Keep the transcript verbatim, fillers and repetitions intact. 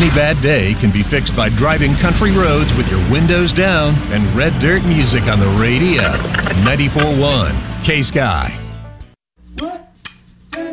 Any bad day can be fixed by driving country roads with your windows down and Red Dirt music on the radio. ninety-four point one K-Sky.